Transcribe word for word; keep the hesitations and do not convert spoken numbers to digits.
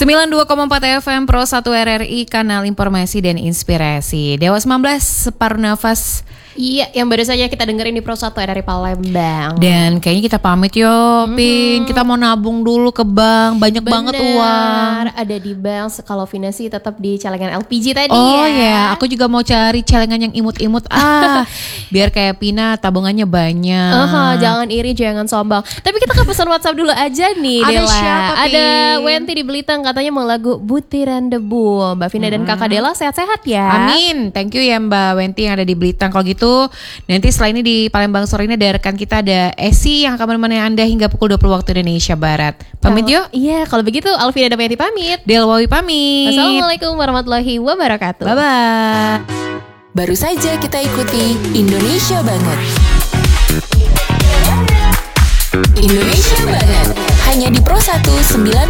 sembilan puluh dua koma empat F M Pro satu R R I, kanal informasi dan inspirasi. Dewa sembilan belas, separuh nafas. Iya, yang baru saja kita dengerin di Pro satu R R I Palembang. Dan kayaknya kita pamit yo, mm-hmm. Pin. Kita mau nabung dulu ke bank, banyak Bener, banget uang. Ada di bank. Kalau Vina sih tetap di celengan L P G tadi oh, ya. Oh ya, aku juga mau cari celengan yang imut-imut. Ah, biar kayak Pina tabungannya banyak. Uh-huh, jangan iri, jangan sombong. Tapi kita ke pesan WhatsApp dulu aja nih. Ada Dela. siapa, Pin? Ada Wenti di Belitung, katanya mau lagu Butiran Debu. Mbak Vina hmm. dan Kakak Dela sehat-sehat ya. Amin. Thank you ya Mbak Wenti yang ada di Belitung. Kalau gitu nanti setelah ini di Palembang sore ini ada rekan kita, ada Esi yang akan menemani Anda hingga pukul dua puluh waktu Indonesia Barat. Pamit kalo, yuk. Iya, kalau begitu Alvina dan Wenti pamit. Delwawi pamit. Assalamualaikum warahmatullahi wabarakatuh. Bye bye. Baru saja kita ikuti Indonesia Banget. Indonesia Banget hanya di Pro satu sembilan